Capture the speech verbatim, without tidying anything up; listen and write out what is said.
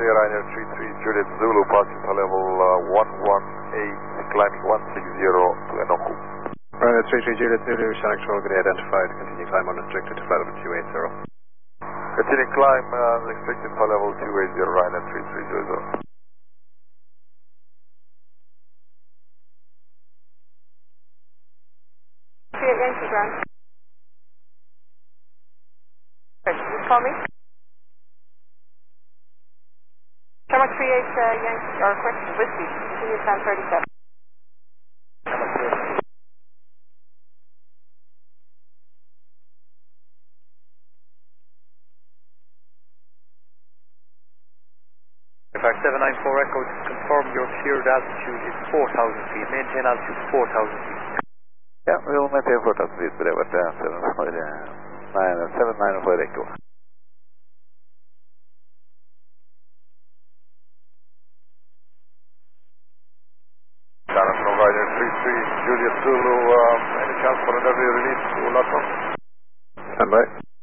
clear, Ryanair three three Juliet Zulu, passing to level uh, one one eight, climbing one six zero to Enoku. Ryanair three three Juliet Zulu, Shannon already identified, continue climb unrestricted to flight level two eight zero. Continue climb uh, restricted to level two eight zero, Ryanair three three Zulu. Yankee ground. You call me? Summer three eight uh, Yankee, or question, Whiskey, continue climb thirty-seven. Aircraft seven nine four Echo, confirm your cleared altitude is four thousand feet, maintain altitude four thousand feet. Yeah, we'll maintain four thousand feet, but over there, seven nine four Echo. Shannon Ryanair three three Juliet Zulu, um, any chance for an early release to London? Stand by.